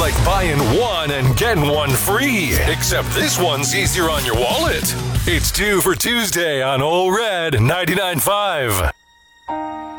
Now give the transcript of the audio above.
like buying one and getting one free, except this one's easier on your wallet. It's 2 for Tuesday on Old Red 99.5.